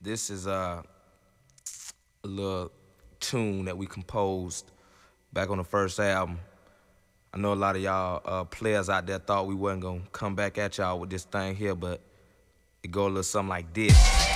This is a little tune that we composed back on the first album. I know a lot of y'all players out there thought we wasn't gonna come back at y'all with this thing here, but it go a little something like this.